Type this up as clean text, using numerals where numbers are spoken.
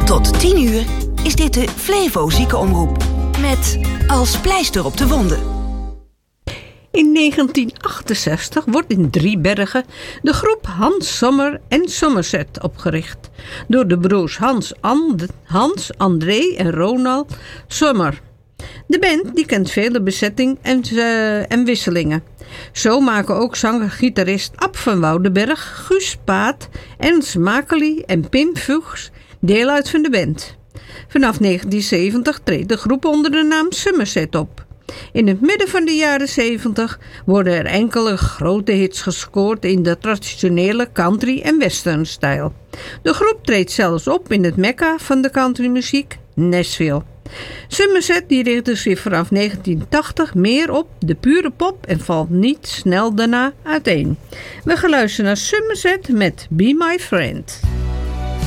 Tot 10 uur is dit de Flevo Ziekenomroep. Met als pleister op de wonden. In 1968 wordt in Driebergen de groep Hans Sommer en Somerset opgericht. Door de broers Hans, André en Ronald Sommer. De band die kent vele bezetting en wisselingen. Zo maken ook zanger-gitarist Ab van Woudenberg, Guus Paat, Ernst Makely en Pim Fuchs deel uit van de band. Vanaf 1970 treedt de groep onder de naam Somerset op. In het midden van de jaren 70 worden er enkele grote hits gescoord in de traditionele country- en western-stijl. De groep treedt zelfs op in het mekka van de countrymuziek, Nashville. Somerset die richtte zich vanaf 1980 meer op de pure pop en valt niet snel daarna uiteen. We gaan luisteren naar Somerset met Be My Friend.